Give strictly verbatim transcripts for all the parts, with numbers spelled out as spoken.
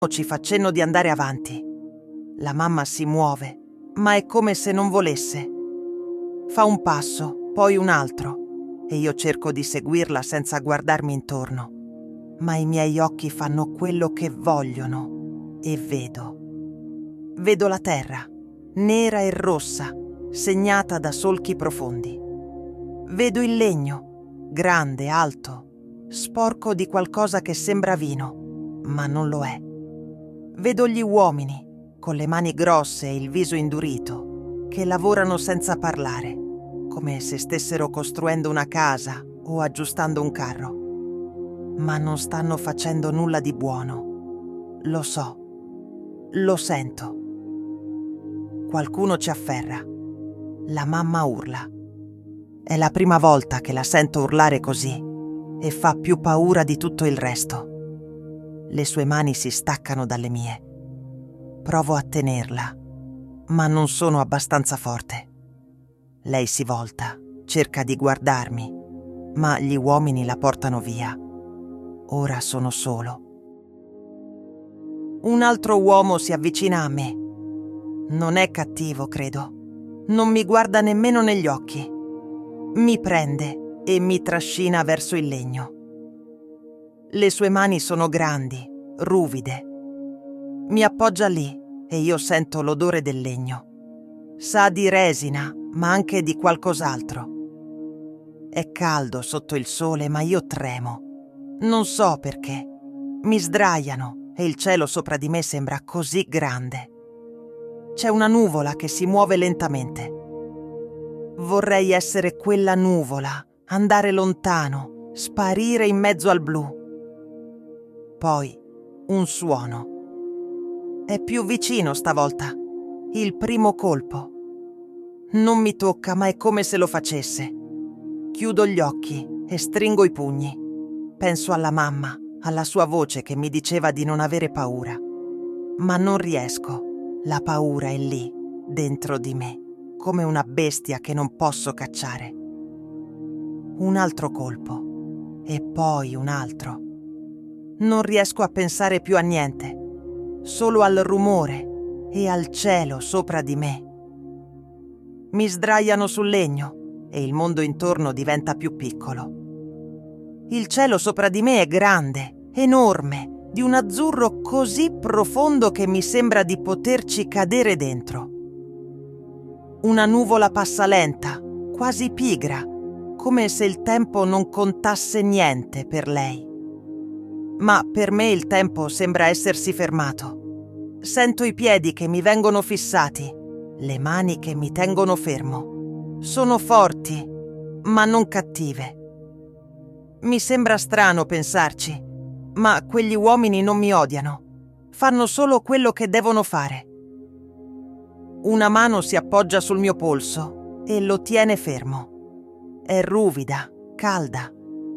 ci fa cenno di andare avanti. La mamma si muove, ma è come se non volesse. Fa un passo, poi un altro, e io cerco di seguirla senza guardarmi intorno. Ma i miei occhi fanno quello che vogliono e vedo. Vedo la terra, nera e rossa, segnata da solchi profondi. Vedo il legno, grande, alto, sporco di qualcosa che sembra vino, ma non lo è. Vedo gli uomini, con le mani grosse e il viso indurito, che lavorano senza parlare, come se stessero costruendo una casa o aggiustando un carro. Ma non stanno facendo nulla di buono. Lo so. Lo sento. Qualcuno ci afferra. La mamma urla. È la prima volta che la sento urlare così e fa più paura di tutto il resto. Le sue mani si staccano dalle mie. Provo a tenerla, ma non sono abbastanza forte. Lei si volta, cerca di guardarmi, ma gli uomini la portano via. Ora sono solo. Un altro uomo si avvicina a me. Non è cattivo, credo. Non mi guarda nemmeno negli occhi. Mi prende e mi trascina verso il legno. Le sue mani sono grandi, ruvide. Mi appoggia lì e io sento l'odore del legno. Sa di resina, ma anche di qualcos'altro. È caldo sotto il sole, ma io tremo. Non so perché. Mi sdraiano e il cielo sopra di me sembra così grande. C'è una nuvola che si muove lentamente. Vorrei essere quella nuvola, andare lontano, sparire in mezzo al blu. Poi un suono. È più vicino stavolta. Il primo colpo. Non mi tocca, ma è come se lo facesse. Chiudo gli occhi e stringo i pugni. Penso alla mamma, alla sua voce che mi diceva di non avere paura. Ma non riesco. La paura è lì, dentro di me, come una bestia che non posso cacciare. Un altro colpo. E poi un altro. Non riesco a pensare più a niente. Solo al rumore e al cielo sopra di me. Mi sdraiano sul legno e il mondo intorno diventa più piccolo. Il cielo sopra di me è grande, enorme, di un azzurro così profondo che mi sembra di poterci cadere dentro. Una nuvola passa lenta, quasi pigra, come se il tempo non contasse niente per lei. Ma per me il tempo sembra essersi fermato. Sento i piedi che mi vengono fissati, le mani che mi tengono fermo. Sono forti, ma non cattive. Mi sembra strano pensarci, ma quegli uomini non mi odiano. Fanno solo quello che devono fare. Una mano si appoggia sul mio polso e lo tiene fermo. È ruvida, calda.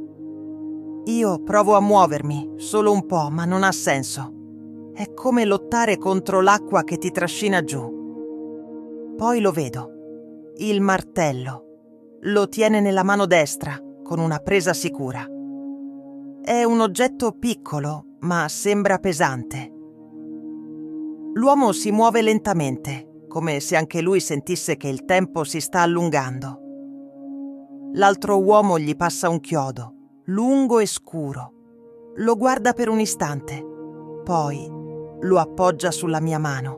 Io provo a muovermi, solo un po', ma non ha senso. È come lottare contro l'acqua che ti trascina giù. Poi lo vedo. Il martello. Lo tiene nella mano destra, con una presa sicura. È un oggetto piccolo, ma sembra pesante. L'uomo si muove lentamente, come se anche lui sentisse che il tempo si sta allungando. L'altro uomo gli passa un chiodo, lungo e scuro. Lo guarda per un istante, poi lo appoggia sulla mia mano.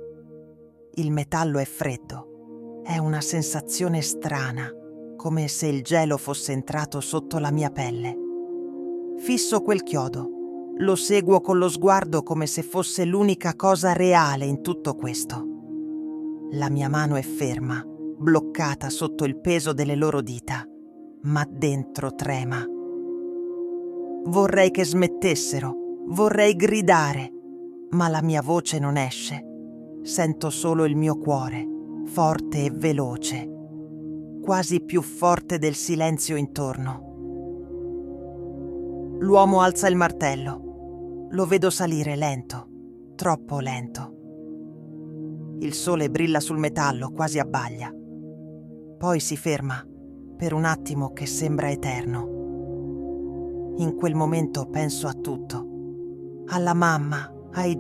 Il metallo è freddo. È una sensazione strana, come se il gelo fosse entrato sotto la mia pelle. Fisso quel chiodo. Lo seguo con lo sguardo come se fosse l'unica cosa reale in tutto questo. La mia mano è ferma, bloccata sotto il peso delle loro dita, ma dentro trema. Vorrei che smettessero, vorrei gridare, ma la mia voce non esce. Sento solo il mio cuore, forte e veloce, quasi più forte del silenzio intorno. L'uomo alza il martello. Lo vedo salire lento, troppo lento. Il sole brilla sul metallo, quasi abbaglia. Poi si ferma, per un attimo che sembra eterno. In quel momento penso a tutto. Alla mamma, ai